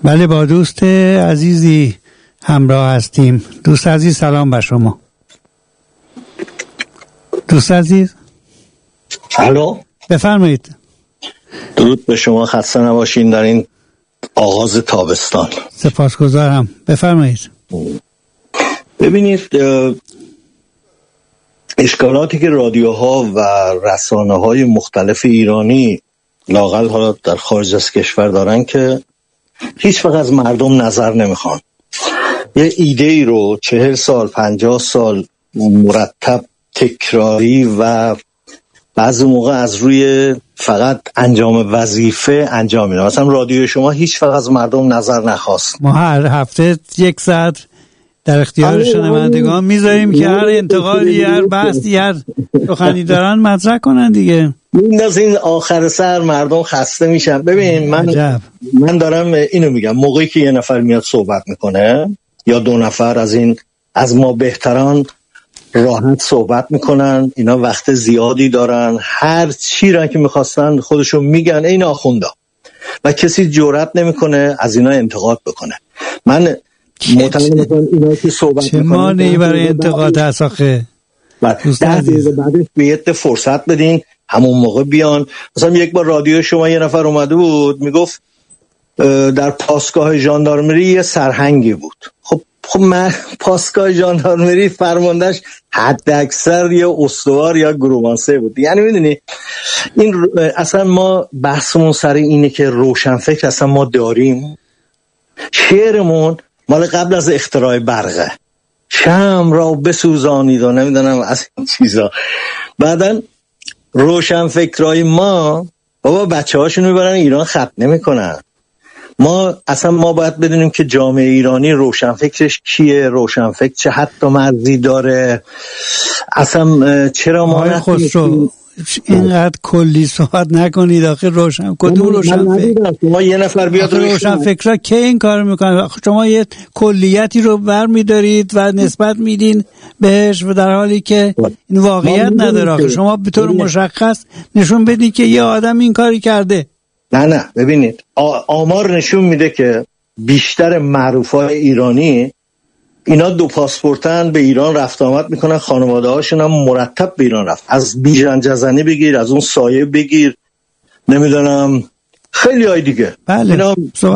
بله، با دوست عزیزی همراه هستیم. دوست عزیز سلام بر شما. دوست عزیز الو، بفرمایید. درود به شما، خسته نباشین در این آغاز تابستان. سپاسگزارم، بفرمایید. ببینید، اشکالاتی که رادیوها و رسانه‌های مختلف ایرانی لااقل حالا در خارج از کشور دارن که هیچ وقت از مردم نظر نمیخوان. یه ایده ای رو 40 سال 50 سال مرتب تکراری و بعضی موقع از روی فقط انجام وظیفه انجام میدن. مثلا رادیو شما هیچ وقت از مردم نظر نخواست. ما هر هفته 1 ساعت در اختیار شنوندگان میذاریم که هر انتقادی، هر بحثی، هر سخنی دارن مطرح کنن دیگه. این آخر سر مردم خسته میشن. ببین من دارم اینو میگم، موقعی که یه نفر میاد صحبت میکنه یا 2 نفر از ما بهتران راحت صحبت میکنن، اینا وقت زیادی دارن، هر چی را که میخواستن خودشون میگن، این آخوندا، و کسی جرئت نمیکنه از اینا انتقاد بکنه. من معتقدم مثلا اینا که صحبت چه مانعی برای انتقاد هست آخه؟ بعدش به فرصت بدین، همون موقع بیان. مثلا یک بار رادیو شما یه نفر اومده بود میگفت در پاسگاه ژاندارمری یه سرهنگی بود. خب من پاسگاه ژاندارمری فرماندهش حد اکثر یا استوار یا گروگانسه بود. یعنی میدونی این اصلا ما بحثمون سر اینه که روشنفکر اصلا ما داریم. شعرمون مال قبل از اختراع برقه، شمع را بسوزانید و نمیدونم از این چیزا. بعدن روشنفکرای ما بابا بچه هاشون میبرن ایران خط نمیکنن. ما باید بدونیم که جامعه ایرانی روشنفکرش کیه، روشنفکر چه حد و مرزی داره. اصلا چرا ما خسرو اینقدر کلی صحبت نکنید آخه. کدوم روشنفکر؟ ما یه نفر بیاد روشنفکرها که این کار میکنن؟ شما یه کلیتی رو برمیدارید و نسبت میدین بهش و در حالی که این واقعیت نداره. آخه شما به طور مشخص نشون بدین که یه آدم این کاری کرده. نه ببینید، آمار نشون میده که بیشتر معروفای ایرانی اینا 2 پاسپورتن، به ایران رفت آمد میکنن، خانواده هاشون هم مرتب به ایران رفت. از بیژن جزنی بگیر، از اون سایه بگیر، نمیدونم خیلی های دیگه. بله، اینا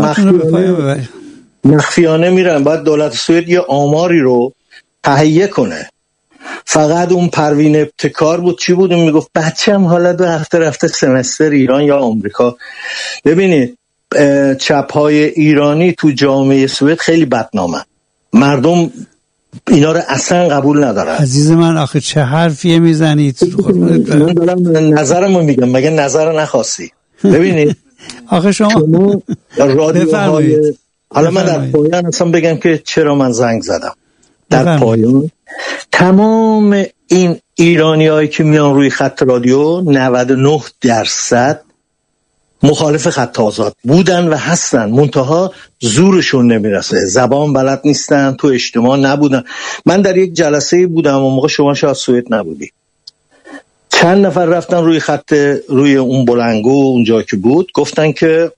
مخفیانه میرن. باید دولت سوئد یه آماری رو تهیه کنه. فقط اون پروین ابتکار بود، چی بود اون میگفت بچه‌م حالا 2 هفته رفته سمستر ایران یا آمریکا. ببینید چپ‌های ایرانی تو جامعه سوئد خیلی بدنامن، مردم اینا رو اصلا قبول ندارن. عزیز من آخه چه حرفیه میزنید؟ من دارم نظرمو میگم، مگه نظر نخواستی؟ ببینید آخه شما رادیوهای، حالا من در پایان اصلا بگم که چرا من زنگ زدم. در پایان تمام این ایرانیایی که میان روی خط رادیو 99% مخالف خط آزاد بودن و هستن، منتها زورشون نمیرسه، زبان بلد نیستن، تو اجتماع نبودن. من در یک جلسه بودم اون موقع شما شاید سوئد نبودی. چند نفر رفتن روی خط، روی اون بلنگو اونجا که بود، گفتن که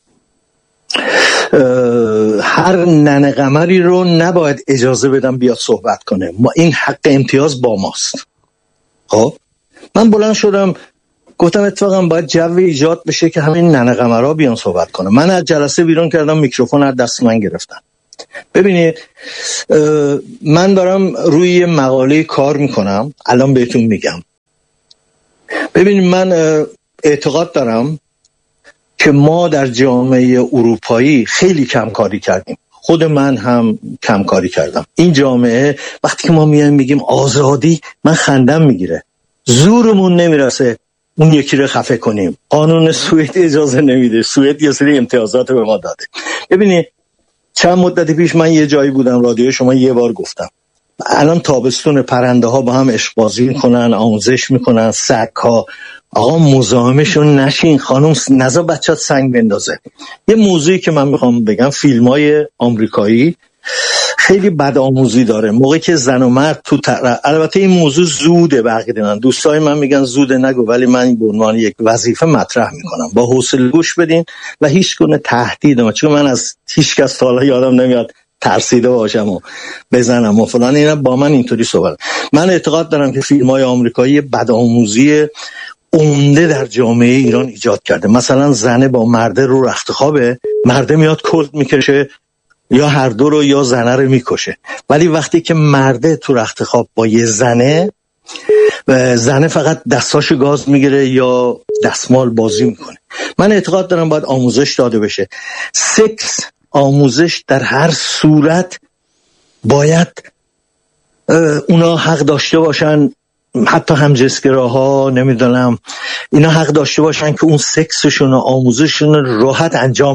هر ننه قمری رو نباید اجازه بدم بیاد صحبت کنه، ما این حق امتیاز با ماست. خب من بلند شدم گفتم اتفاقا باید جو ایجاد بشه که همین ننه قمرها بیان صحبت کنه. من از جلسه بیرون کردم، میکروفون از دست من گرفتن. ببینید من دارم روی مقاله کار میکنم، الان بهتون میگم. ببینید من اعتقاد دارم که ما در جامعه اروپایی خیلی کمکاری کردیم، خود من هم کمکاری کردم. این جامعه وقتی که ما میگیم آزادی، من خندم میگیره. زورمون نمیرسه اون یکی رو خفه کنیم. قانون سوئد اجازه نمیده. سوئد یه سری امتیازات به ما داده. ببینید چند مدت پیش من یه جایی بودم، رادیو شما یه بار گفتم الان تابستون، پرنده ها با هم عشق بازی میکنن، آموزش میکنن، سگ ها. آقا مزاحمشون نشین، خانم نذار بچه‌ت سنگ بندازه. یه موضوعی که من میخوام بگم، فیلم‌های آمریکایی خیلی بدآموزی داره. موقعی که زن و مرد البته این موضوع زوده، بقیه من دوستای من میگن زوده نگو، ولی من این به عنوان یک وظیفه مطرح میکنم. با حوصله گوش بدین و هیچ گونه تهدید، چون من از هیچ کس تا حالا یادم نمیاد ترسیده باشم و بزنم و فلان. اینا با من اینطوری صحبت. من اعتقاد دارم که فیلم‌های آمریکایی بدآموزی عمده در جامعه ایران ایجاد کرده. مثلا زنه با مرده رو رخت خوابه، مرده میاد کلت میکشه یا هر دو رو یا زنه رو میکشه، ولی وقتی که مرده تو رخت خواب با یه زنه فقط دستاشو گاز میگیره یا دستمال بازی میکنه. من اعتقاد دارم باید آموزش داده بشه. سکس آموزش در هر صورت باید اونا حق داشته باشن، حتی همجنسگراها نمیدونم اینا حق داشته باشن که اون سکسشون و آموزششون راحت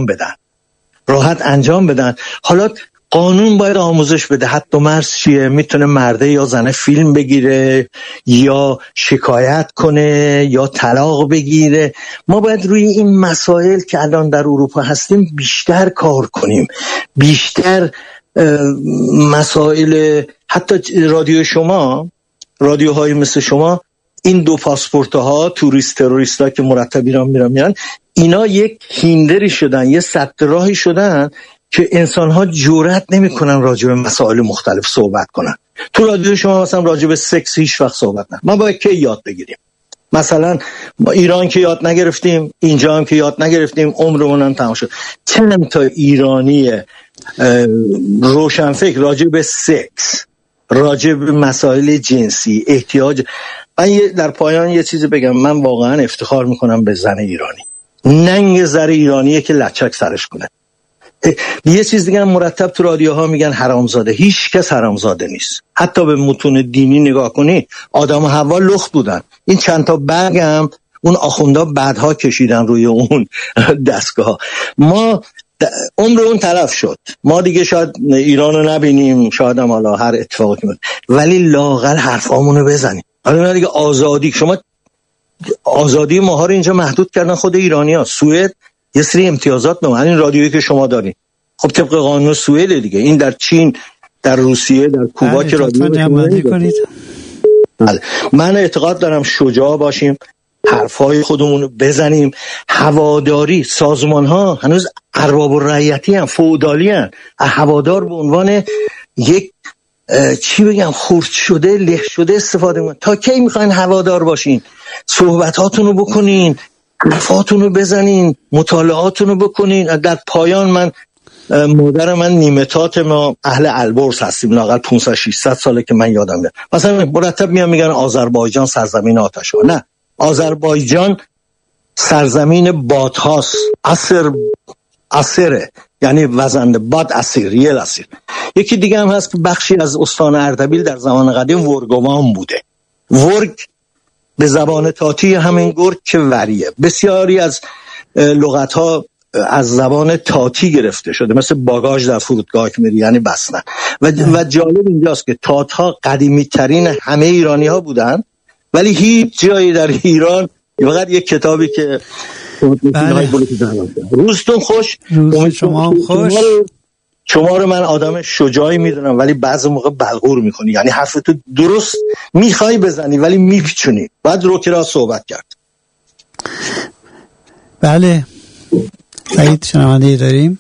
انجام بدن. حالا قانون باید آموزش بده حد و مرز چیه، میتونه مرده یا زنه فیلم بگیره یا شکایت کنه یا طلاق بگیره. ما باید روی این مسائل که الان در اروپا هستیم بیشتر کار کنیم، بیشتر مسائل. حتی رادیوهای مثل شما، این دو پاسپورت ها تروریست ها که مرتب ایران میرن، اینا یک هیندری شدن، یه سد راهی شدن که انسان ها جرئت نمیکنن راجع به مسائل مختلف صحبت کنن. تو رادیو شما مثلا راجع به سکس هیچ وقت صحبت نه. ما باید که یاد بگیریم. مثلا ما ایران که یاد نگرفتیم، اینجا هم که یاد نگرفتیم، عمرمون هم تمام شد. چند تا ایرانی روشنفکر راجع به سکس، راجع به مسائل جنسی، احتیاج. من در پایان یه چیزی بگم، من واقعا افتخار میکنم به زن ایرانی. ننگ زر ایرانیه که لچک سرش کنه. یه چیز دیگه هم مرتب تو رادیوها میگن حرامزاده. هیچ کس حرامزاده نیست. حتی به متون دینی نگاه کنی، آدم و حوا لخت بودن. این چند تا برگ هم اون آخوندا بعدها کشیدن روی اون دستگاه. ما عمر اون تلف شد. ما دیگه شاید ایرانو نبینیم، شاید هم حالا هر اتفاقی که ولی لااقل حرفامونو بزنیم. حالا دیگه آزادی، شما آزادی ماها رو اینجا محدود کردن خود ایرانی‌ها. سوئد یه سری امتیازات به این رادیویی که شما دارین، خب طبق قانون سوئد دیگه. این در چین، در روسیه، در کوبا که رادیو کنید. من اعتقاد دارم شجاع باشیم، حرفای خودمونو بزنیم. هواداری، سازمان ها هنوز ارباب الرعیتی هم، فئودالی هم. هوادار به عنوان یک چی بگم خرد شده، له شده استفاده میکنن. تا کی میخواین هوادار باشین؟ صحبتاتونو بکنین، حرفاتونو بزنین، مطالعاتونو بکنین. در پایان من مادر من نیمتات ما اهل البرز هستیم، لااقل 500-600 ساله که من یادم میاد. مثلا مرتب میگن آذربایجان سرزمین آتش ها. نه، آذربایجان سرزمین باد هاست. اسره، یعنی وزنده باد، اسیر، یل اسیر. یکی دیگه هم هست که بخشی از استان اردبیل در زمان قدیم ورگوان بوده. ورگ به زبان تاتی همین گرگ که وریه. بسیاری از لغت ها از زبان تاتی گرفته شده، مثل باگاژ در فرودگاه که میری، یعنی بسنن. و جالب اینجاست که تات ها قدیمی ترین همه ایرانی ها بودن، ولی هیچ جایی در ایران، فقط یک کتابی که روزتون خوش. شما هم خوش. شما رو من آدم شجاعی میدونم، ولی بعضی موقع بلغور میکنی. یعنی حرفتو درست میخوای بزنی ولی میپیچونی. باید روکرا صحبت کرد. بله سعید، شنونده داریم.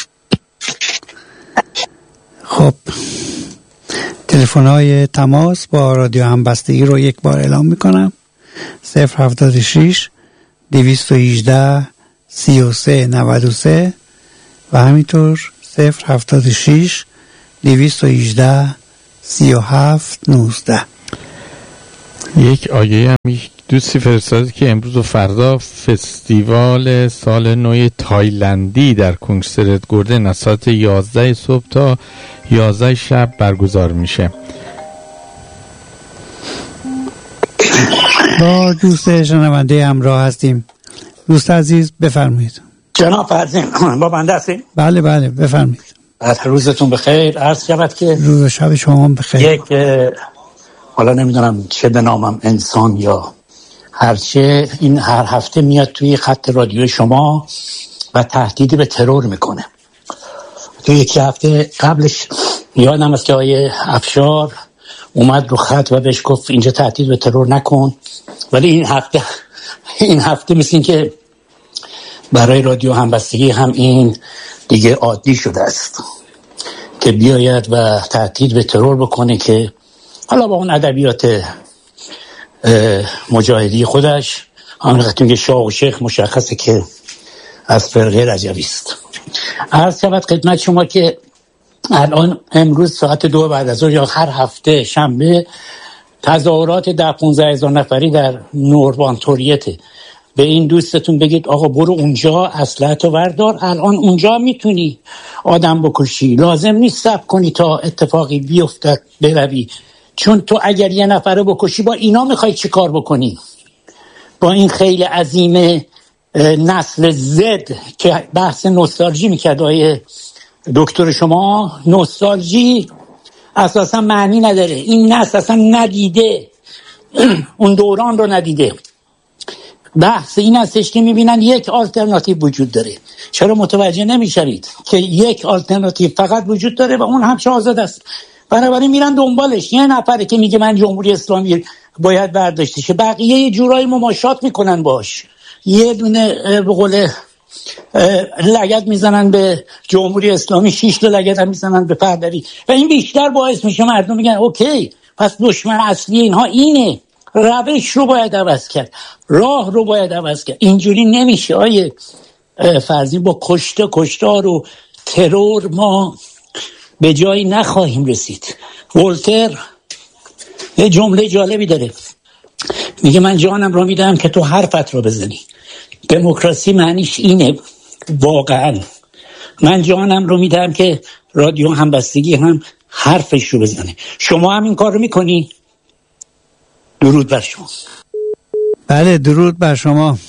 خب تلفن‌های تماس با رادیو همبستگی رو یک بار اعلام میکنم. 076 218 33 93 و همینطور 076 218 37 19. یک آگهی هم دوستی فرستاده که امروز و فردا فستیوال سال نو تایلندی در کنگسترت گردن از ساعت 11 صبح تا 11 شب برگزار میشه. با دوست شنونده همراه هستیم. دوست عزیز بفرمایید. جناب فرزین با بنده هستیم؟ بله بله بفرمایید. روزتون بخیر. عرض شود که روز شب شما بخیر. یک حالا نمیدونم چه بنامم، انسان یا هرچه، این هر هفته میاد توی خط رادیو شما و تهدیدی به ترور میکنه. تو یک هفته قبلش یادم است که آقای افشار اومد رو خط و بهش گفت اینجا تهدید به ترور نکن، ولی این هفته مثل این که برای رادیو همبستگی هم این دیگه عادی شده است که بیاید و تهدید به ترور بکنه، که حالا با اون ادبیات مجاهدی خودش همونقدر که شاه و شیخ مشخصه که از فرقه رجوی است. عرض شود خدمت شما که الان امروز ساعت 2 بعد از ظهر یا هر هفته شنبه تظاهرات 10-15 هزار نفری در نوربانتوریته. به این دوستتون بگید آقا برو اونجا اسلحه‌تو وردار، الان اونجا میتونی آدم بکشی، لازم نیست صبر کنی تا اتفاقی بیفته بروی، چون تو اگر یه نفره بکشی با اینا میخوای چی کار بکنی؟ با این خیلی عظیم نسل زد که بحث نوستالژی میکرد آیه دکتر شما، نوستالژی اساسا معنی نداره، این نسل اصلا ندیده اون دوران رو ندیده. بحث این هستش که میبینن یک آلترناتیو وجود داره. چرا متوجه نمیشوید که یک آلترناتیو فقط وجود داره و اون هم آزاد است؟ بنابراین میرن دنبالش. یه نفره که میگه من جمهوری اسلامی باید برداشته شه، بقیه یه جورایی مماشات میکنن باش، یه دونه به قول لگد میزنن به جمهوری اسلامی، 6 تا لگد هم میزنن به پهلوی و این بیشتر باعث میشه مردم میگن اوکی پس دشمن اصلی اینها اینه، روش رو باید عوض کرد، راه رو باید عوض کرد. اینجوری نمیشه آیه فرضی، با کشتار و ترور ما به جایی نخواهیم رسید. ولتر یه جمله جالبی داره، میگه من جانم رو میدم که تو حرفت رو بزنی. دموکراسی معنیش اینه واقعا، من جانم رو میدم که رادیو همبستگی هم حرفش رو بزنه. شما هم این کار رو میکنی؟ درود بر شما. بله درود بر شما.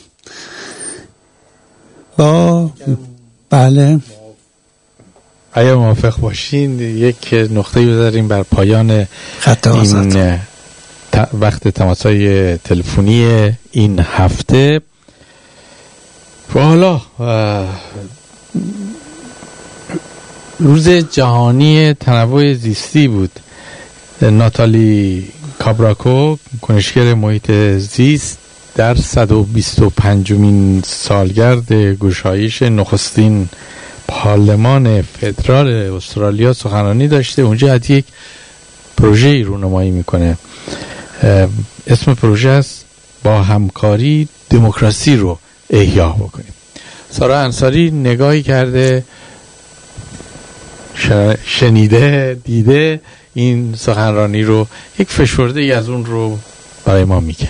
بله اگر موافق باشین یک نقطه بذاریم بر پایان این وقت تماسای تلفنی این هفته. و حالا روز جهانی تنوع زیستی بود. ناتالی کابراکو، کنشگر محیط زیست، در 125مین سالگرد گشایش نخستین پارلمان فدرال استرالیا سخنرانی داشته. اونجا از یک پروژه‌ای رونمایی میکنه. اسم پروژه است با همکاری دموکراسی رو احیا بکنیم. سارا انصاری نگاهی کرده، شنیده، دیده این سخنرانی رو، یک فشرده از اون رو برای ما میگه.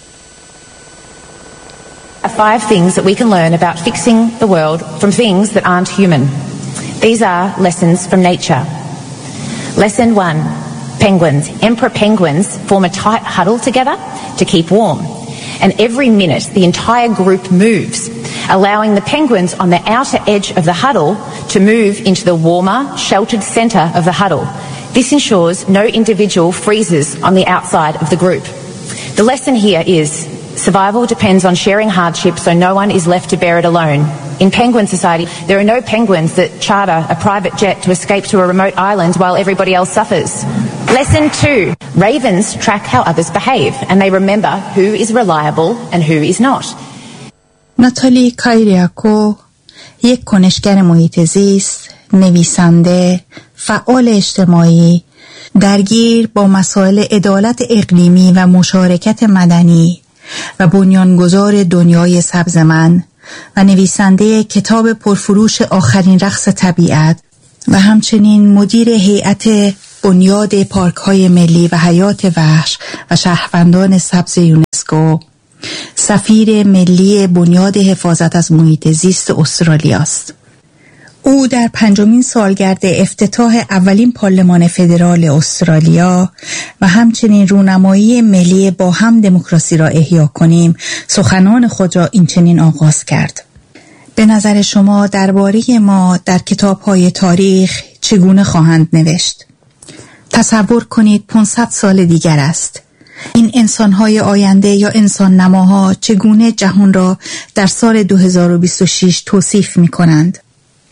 5 things that we can learn about fixing the world from things that aren't human. These are lessons from nature. Lesson 1. Penguins. Emperor penguins form a tight huddle together to keep warm. And every minute the entire group moves, allowing the penguins on the outer edge of the huddle to move into the warmer, sheltered center of the huddle. This ensures no individual freezes on the outside of the group. The lesson here is survival depends on sharing hardship, so no one is left to bear it alone. In penguin society, there are no penguins that charter a private jet to escape to a remote island while everybody else suffers. Lesson 2. Ravens track how others behave, and they remember who is reliable and who is not. ناتالی کایریاکو، یک کنشگر محیط زیست، نویسنده، فعال اجتماعی، درگیر با مسائل عدالت اقلیمی و مشارکت مدنی و بنیانگذار دنیای سبز من و نویسنده کتاب پرفروش آخرین رقص طبیعت و همچنین مدیر هیئت بنیاد پارک‌های ملی و حیات وحش و شهروندان سبز یونسکو، سفیر ملی بنیاد حفاظت از محیط زیست استرالیا است. او در 5مین سالگرد افتتاح اولین پارلمان فدرال استرالیا و همچنین رونمایی ملی با هم دموکراسی را احیا کنیم سخنان خود را اینچنین آغاز کرد: به نظر شما درباره ما در کتاب‌های تاریخ چگونه خواهند نوشت؟ تصور کنید 500 سال دیگر است. این انسان‌های آینده یا انسان نماها چگونه جهان را در سال 2026 توصیف می‌کنند؟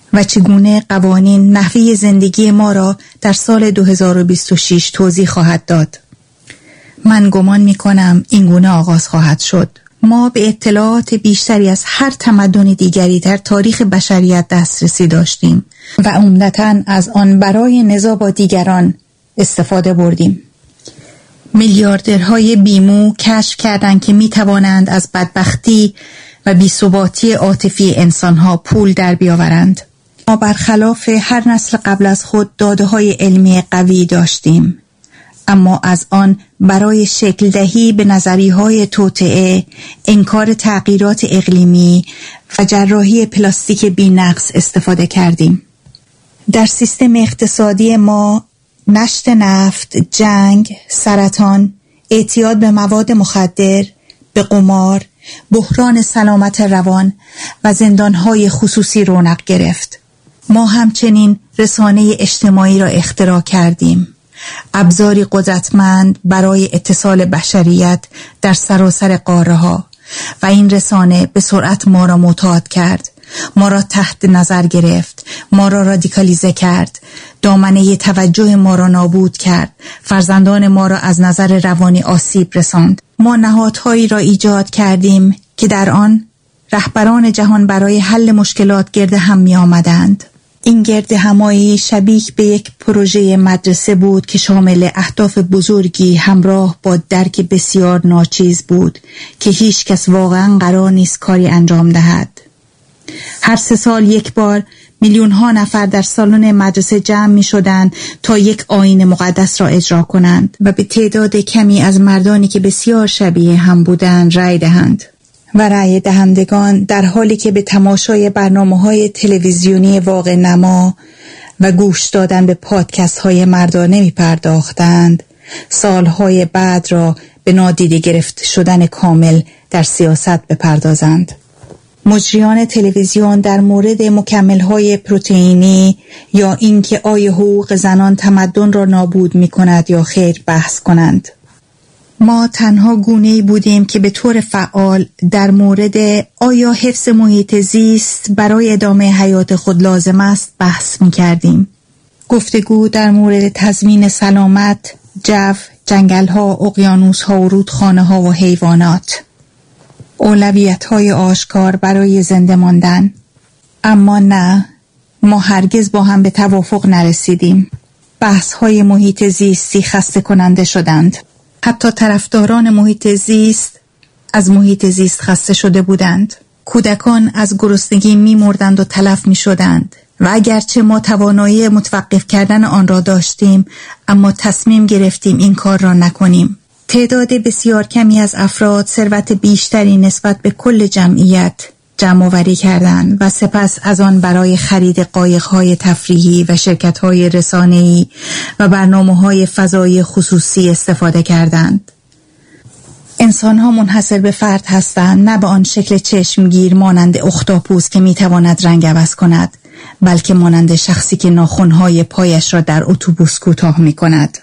و چگونه قوانین نحوه زندگی ما را در سال 2026 توضیح خواهد داد. من گمان می کنم این گونه آغاز خواهد شد. ما به اطلاعات بیشتری از هر تمدن دیگری در تاریخ بشریت دسترسی داشتیم و عمدتاً از آن برای نزاع با دیگران استفاده بردیم. میلیاردرهای بیمو کشف کردند که می توانند از بدبختی و بی‌ثباتی عاطفی انسانها پول در بیاورند. ما برخلاف هر نسل قبل از خود داده‌های علمی قوی داشتیم، اما از آن برای شکل دهی به نظریه‌های توطئه، انکار تغییرات اقلیمی و جراحی پلاستیک بی‌نقص استفاده کردیم. در سیستم اقتصادی ما نشت نفت، جنگ، سرطان، اعتیاد به مواد مخدر، به قمار، بحران سلامت روان و زندان‌های خصوصی رونق گرفت. ما همچنین رسانه اجتماعی را اختراع کردیم، ابزاری قدرتمند برای اتصال بشریت در سراسر قاره‌ها، و این رسانه به سرعت ما را معتاد کرد، ما را تحت نظر گرفت، ما را رادیکالیزه کرد، دامنه توجه ما را نابود کرد، فرزندان ما را از نظر روانی آسیب رساند. ما نهادهایی را ایجاد کردیم که در آن رهبران جهان برای حل مشکلات گرد هم می آمدند. این گرد همایی شبیه به یک پروژه مدرسه بود که شامل اهداف بزرگی همراه با درک بسیار ناچیز بود که هیچ کس واقعا قرار نیست کاری انجام دهد. هر 3 سال یک بار میلیون ها نفر در سالن مدرسه جمع می شدند تا یک آیین مقدس را اجرا کنند و به تعداد کمی از مردانی که بسیار شبیه هم بودند رأی دهند. و رأی دهندگان در حالی که به تماشای برنامه‌های تلویزیونی واقع نما و گوش دادن به پادکست های مردانه می پرداختند، سالهای بعد را به نادیده گرفته شدن کامل در سیاست بپردازند. مجریان تلویزیون در مورد مکمل‌های پروتئینی یا اینکه آیا حقوق زنان تمدن را نابود می‌کند یا خیر بحث کنند. ما تنها گونه‌ای بودیم که به طور فعال در مورد آیا حفظ محیط زیست برای ادامه حیات خود لازم است بحث می‌کردیم. گفتگو در مورد تضمین سلامت، جو، جنگل‌ها، اقیانوس‌ها و رودخانه‌ها و حیوانات. اولویت‌های آشکار برای زنده ماندن. اما نه، ما هرگز با هم به توافق نرسیدیم. بحث‌های محیط زیستی خسته کننده شدند. حتی طرفداران محیط زیست از محیط زیست خسته شده بودند. کودکان از گرسنگی می‌مردند و تلف می‌شدند و اگرچه ما توانایی متوقف کردن آن را داشتیم، اما تصمیم گرفتیم این کار را نکنیم. تعداد بسیار کمی از افراد ثروت بیشتری نسبت به کل جمعیت جمع‌آوری کردند و سپس از آن برای خرید قایق‌های تفریحی و شرکت‌های رسانه‌ای و برنامه‌های فضایی خصوصی استفاده کردند. انسان‌ها منحصر به فرد هستند، نه به آن شکل چشمگیر مانند اختاپوس که می‌تواند رنگ عوض کند، بلکه مانند شخصی که ناخن‌های پایش را در اتوبوس کوتاه می‌کند.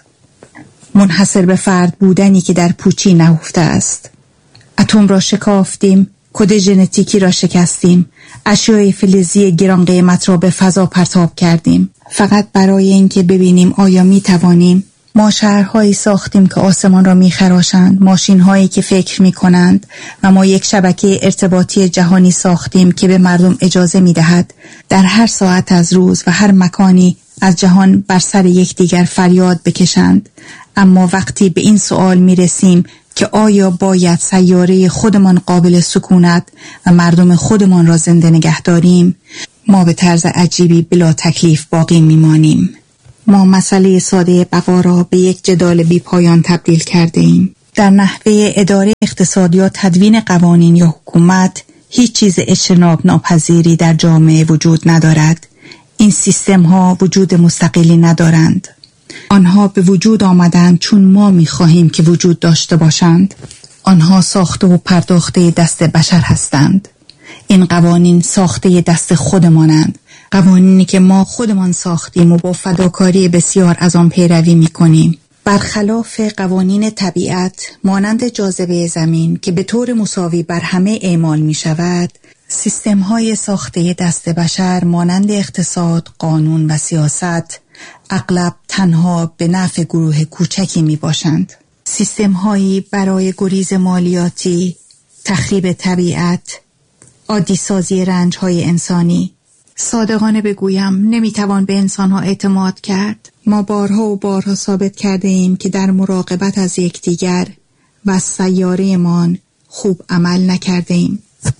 منحصر به فرد بودنی که در پوچی نهفته است. اتم را شکافتیم، کد ژنتیکی را شکستیم، اشیای فلزی گران قیمت را به فضا پرتاب کردیم، فقط برای اینکه ببینیم آیا می توانیم. ما شهرهایی ساختیم که آسمان را می خراشند، ماشین‌هایی که فکر می کنند، و ما یک شبکه ارتباطی جهانی ساختیم که به مردم اجازه می دهد در هر ساعت از روز و هر مکانی از جهان بر سر یکدیگر فریاد بکشند. اما وقتی به این سوال می رسیم که آیا باید سیاره خودمان قابل سکونت و مردم خودمان را زنده نگه داریم، ما به طرز عجیبی بلا تکلیف باقی می مانیم. ما مسئله ساده بقا را به یک جدال بی پایان تبدیل کرده ایم. در نحوه اداره اقتصاد یا تدوین قوانین یا حکومت هیچ چیز اجتناب ناپذیری در جامعه وجود ندارد. این سیستم ها وجود مستقلی ندارند. آنها به وجود آمدند چون ما می‌خواهیم که وجود داشته باشند. آنها ساخته و پرداخته دست بشر هستند. این قوانین ساخته دست خودمانند. قوانینی که ما خودمان ساختیم و با فداکاری بسیار از آن پیروی می‌کنیم. برخلاف قوانین طبیعت مانند جاذبه زمین که به طور مساوی بر همه اعمال می‌شود، سیستم‌های ساخته دست بشر مانند اقتصاد، قانون و سیاست اغلب تنها به نفع گروه کوچکی میباشند. سیستم‌هایی برای گریز مالیاتی، تخریب طبیعت، عادی سازی رنج‌های انسانی. صادقانه بگویم نمیتوان به انسان‌ها اعتماد کرد. ما بارها و بارها ثابت کرده ایم که در مراقبت از یکدیگر و سیاره‌مان خوب عمل نکرده ایم.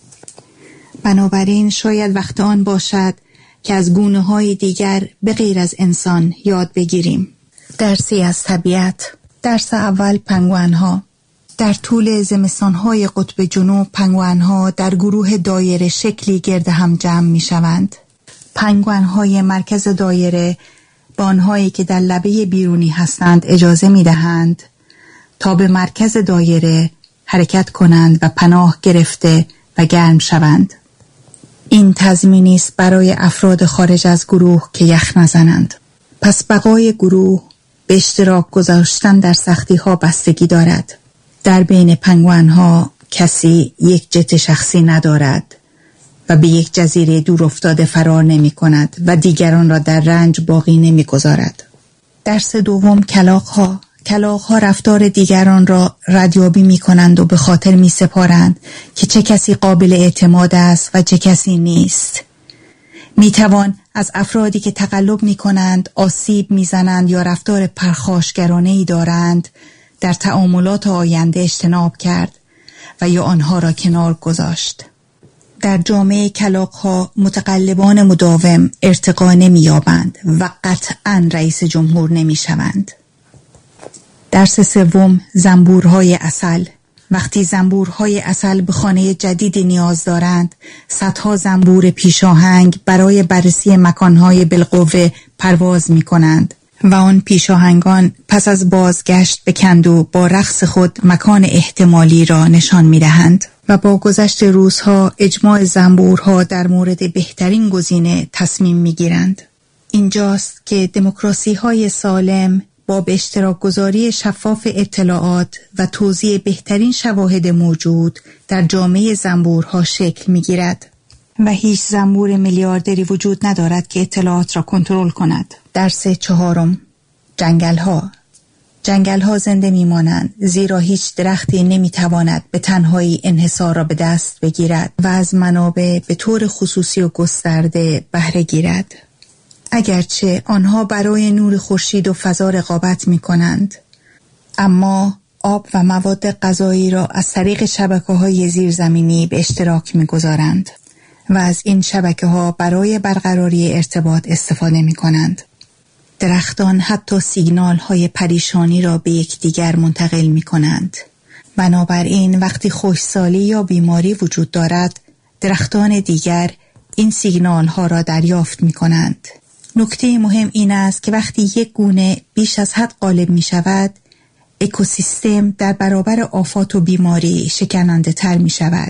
بنابراین شاید وقت آن باشد که از گونه‌های دیگر به غیر از انسان یاد بگیریم. درسی از طبیعت. درس اول، پنگوئن‌ها. در طول زمستان‌های قطب جنوب پنگوئن‌ها در گروه دایره شکلی گرد هم جمع می‌شوند. پنگوئن‌های مرکز دایره با آنهایی که در لبه بیرونی هستند اجازه می‌دهند تا به مرکز دایره حرکت کنند و پناه گرفته و گرم شوند. این تضمینی است برای افراد خارج از گروه که یخ نزنند. پس بقای گروه به اشتراک گذاشتن در سختی‌ها بستگی دارد. در بین پنگوئن‌ها کسی یک جت شخصی ندارد و به یک جزیره دور افتاده فرار نمی کند و دیگران را در رنج باقی نمی گذارد. درس دوم، کلاغ‌ها. کلاغ‌ها رفتار دیگران را ردیابی می کنند و به خاطر می سپارند که چه کسی قابل اعتماد است و چه کسی نیست. می توان از افرادی که تقلب می کنند، آسیب می زنند یا رفتار پرخاشگرانه‌ای دارند در تعاملات آینده اجتناب کرد و یا آنها را کنار گذاشت. در جامعه کلاغ‌ها متقلبان مداوم ارتقا نمی‌یابند و قطعاً رئیس جمهور نمی‌شوند. درس سوم، زنبورهای عسل. وقتی زنبورهای عسل به خانه جدیدی نیاز دارند، صدها زنبور پیشاهنگ برای بررسی مکانهای بالقوه پرواز می‌کنند و آن پیشاهنگان پس از بازگشت به کندو با رقص خود مکان احتمالی را نشان می‌دهند و با گذشت روزها اجماع زنبورها در مورد بهترین گزینه تصمیم می‌گیرند. اینجاست که دموکراسی‌های سالم با به اشتراک گذاری شفاف اطلاعات و توزیع بهترین شواهد موجود در جامعه زنبورها شکل می‌گیرد و هیچ زنبور میلیاردری وجود ندارد که اطلاعات را کنترل کند. درس چهارم، جنگل‌ها. جنگل‌ها زنده می‌مانند زیرا هیچ درختی نمی‌تواند به تنهایی انحصار را به دست بگیرد و از منابع به طور خصوصی و گسترده بهره گیرد. اگرچه آنها برای نور خورشید و فضا رقابت می‌کنند، اما آب و مواد غذایی را از طریق شبکه‌های زیرزمینی به اشتراک می‌گذارند و از این شبکه‌ها برای برقراری ارتباط استفاده می‌کنند. درختان حتی سیگنال‌های پریشانی را به یکدیگر منتقل می‌کنند. بنابراین وقتی خشکسالی یا بیماری وجود دارد، درختان دیگر این سیگنال‌ها را دریافت می‌کنند. نکته مهم این است که وقتی یک گونه بیش از حد غالب می‌شود، اکوسیستم در برابر آفات و بیماری شکننده‌تر می‌شود.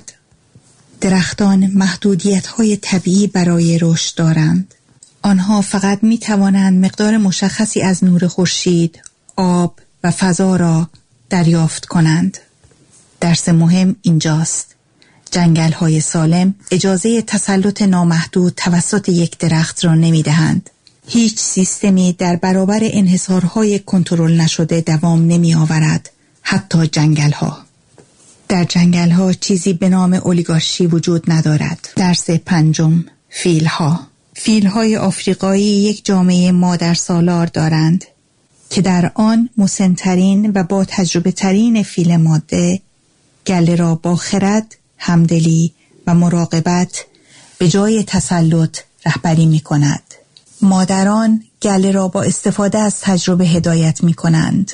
درختان محدودیت‌های طبیعی برای رشد دارند. آنها فقط می‌توانند مقدار مشخصی از نور خورشید، آب و فضا را دریافت کنند. درس مهم اینجاست. جنگل‌های سالم اجازه تسلط نامحدود توسط یک درخت را نمی‌دهند. هیچ سیستمی در برابر انحصارهای کنترل نشده دوام نمی‌آورد، حتی جنگل‌ها. در جنگل‌ها چیزی به نام اولیگارشی وجود ندارد. درس پنجم، فیل‌ها. فیل‌های آفریقایی یک جامعه مادرسالار دارند که در آن مسن‌ترین و با تجربه ترین فیل ماده گله را با خرد، همدلی و مراقبت به جای تسلط رهبری می کند. مادران گله را با استفاده از تجربه هدایت می کنند.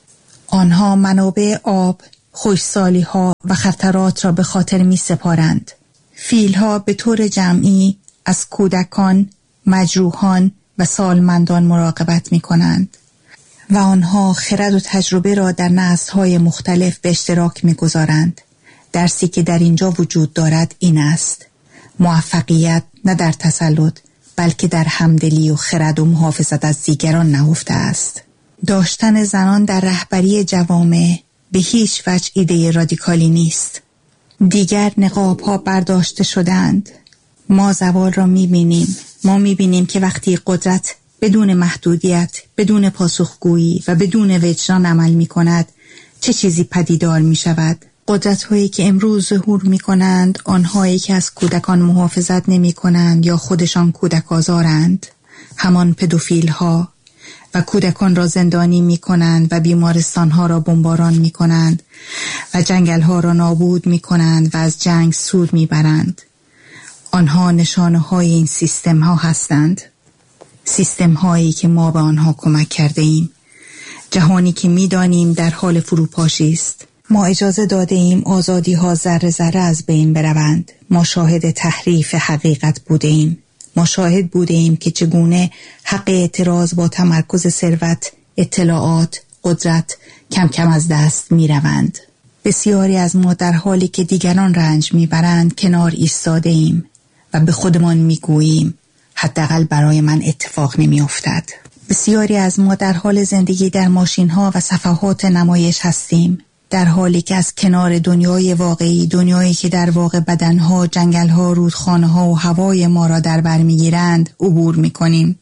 آنها منابع آب، خشکسالی‌ها و خطرات را به خاطر می سپارند. فیل‌ها به طور جمعی از کودکان، مجروحان و سالمندان مراقبت می کنند و آنها خرد و تجربه را در نسل‌های مختلف به اشتراک می گذارند. درسی که در اینجا وجود دارد این است: موفقیت نه در تسلط بلکه در همدلی و خرد و محافظت از دیگران نهفته است. داشتن زنان در رهبری جوامع به هیچ وجه ایده رادیکالی نیست. دیگر نقاب ها برداشته شدند. ما زوال را میبینیم. ما میبینیم که وقتی قدرت بدون محدودیت، بدون پاسخگویی و بدون وجدان عمل میکند، چه چیزی پدیدار میشود. قدرت هایی که امروز ظهور میکنند، آنهایی که از کودکان محافظت نمیکنند یا خودشان کودک آزارند، همان پدوفیل ها، و کودکان را زندانی می کنند و بیمارستان ها را بمباران می کنند و جنگل ها را نابود می کنند و از جنگ سود می برند. آنها نشانه های این سیستم ها هستند. سیستم هایی که ما به آنها کمک کرده ایم. جهانی که می دانیم در حال فروپاشی است. ما اجازه داده ایم آزادی ها ذره ذره از بین بروند. ما شاهد تحریف حقیقت بوده ایم. ما شاهد بوده ایم که چگونه حق اعتراض با تمرکز ثروت، اطلاعات، قدرت کم کم از دست می روند. بسیاری از ما در حالی که دیگران رنج می برند کنار ایستاده ایم و به خودمان می گوییم حداقل برای من اتفاق نمی افتد. بسیاری از ما در حال زندگی در ماشین ها و صفحات نمایش هستیم، در حالی که از کنار دنیای واقعی، دنیایی که در واقع بدنها، جنگلها، رودخانه‌ها و هوای ما را در بر می‌گیرند، عبور می‌کنیم.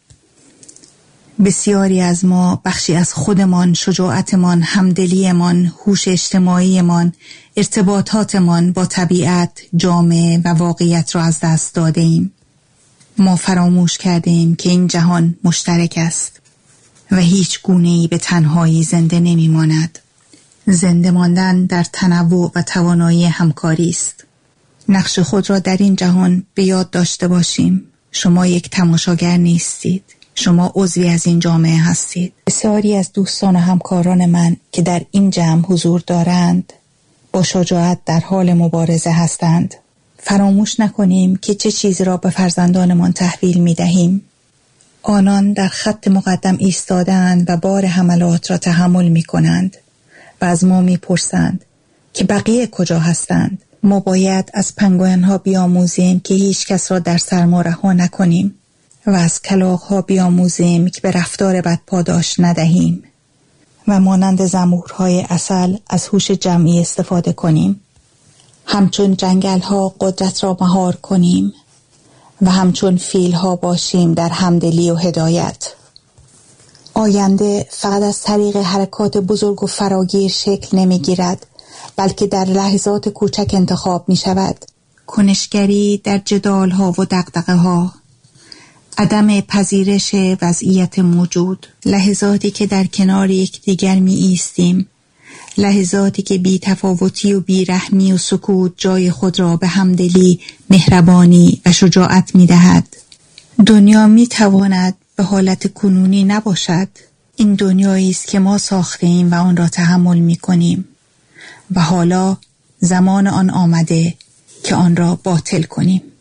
بسیاری از ما بخشی از خودمان، شجاعتمان، همدلیمان، هوش اجتماعیمان، ارتباطاتمان با طبیعت، جامعه و واقعیت را از دست داده ایم. ما فراموش کرده ایم که این جهان مشترک است و هیچ گونه‌ای به تنهایی زنده نمی‌ماند. زنده ماندن در تنوع و توانایی همکاری است. نقش خود را در این جهان به یاد داشته باشیم. شما یک تماشاگر نیستید. شما عضوی از این جامعه هستید. بسیاری از دوستان و همکاران من که در این جمع حضور دارند با شجاعت در حال مبارزه هستند. فراموش نکنیم که چه چیزی را به فرزندانمان تحویل می دهیم. آنان در خط مقدم ایستادند و بار حملات را تحمل می کنند و از ما می پرسند که بقیه کجا هستند. ما باید از پنگوئن ها بیاموزیم که هیچ کس را در سرما رها نکنیم و از کلاغ ها بیاموزیم که به رفتار بد پاداش ندهیم و مانند زنبورهای عسل از هوش جمعی استفاده کنیم. همچون جنگل ها قدرت را مهار کنیم و همچون فیل ها باشیم در همدلی و هدایت. آینده فقط از طریق حرکات بزرگ و فراگیر شکل نمی گیرد، بلکه در لحظات کوچک انتخاب می شود. کنشگری در جدال ها و دغدغه ها، عدم پذیرش وضعیت موجود، لحظاتی که در کنار یکدیگر می ایستیم، لحظاتی که بی تفاوتی و بی رحمی و سکوت جای خود را به همدلی، مهربانی و شجاعت می دهد. دنیا می تواند به حالت کنونی نباشد. این دنیایی است که ما ساخته ایم و آن را تحمل می کنیم و حالا زمان آن آمده که آن را باطل کنیم.